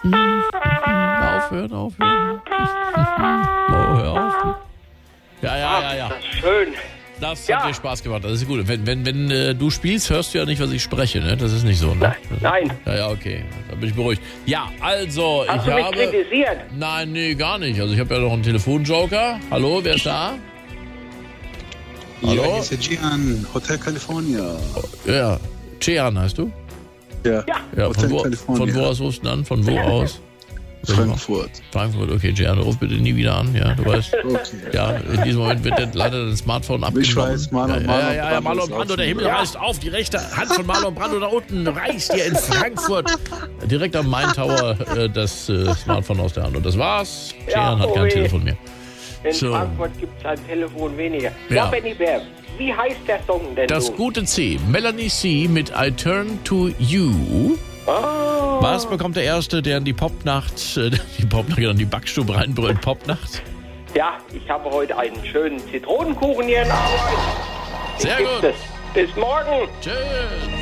Aufhören. Oh, hör auf. Ja. Das ist schön. Das hat dir Spaß gemacht, das ist gut. Wenn du spielst, hörst du ja nicht, was ich spreche, ne? Das ist nicht so, ne? Nein. Ja, okay. Da bin ich beruhigt. Ja, also, Hast du mich kritisiert? Nein, nee, gar nicht. Also ich habe ja noch einen Telefonjoker. Hallo, wer ist da? Hallo? Ja, hier ist der Gian, Hotel California. Ja, Chean heißt du? Ja, Von Hotel wo California. aus rufst du an? Von wo aus? Frankfurt. Frankfurt, okay, Gian, ruf bitte nie wieder an, ja, du weißt. Okay. Ja, in diesem Moment wird leider dein Smartphone abgenommen. Ich weiß, Marlon Brando, der Himmel reißt auf, die rechte Hand von Marlon Brando da unten reißt dir in Frankfurt direkt am Main Tower das Smartphone aus der Hand. Und das war's. Gian hat kein Telefon mehr. In Frankfurt gibt es ein Telefon weniger. Ja. Ja, Benny Bär, wie heißt der Song denn Das nun? gute C, Melanie C. mit I Turn to You. Oh. Was bekommt der Erste, der in die die Backstube reinbrüllt? Popnacht? Ja, ich habe heute einen schönen Zitronenkuchen hier in Arbeit. Sehr gut. Bis morgen. Tschüss.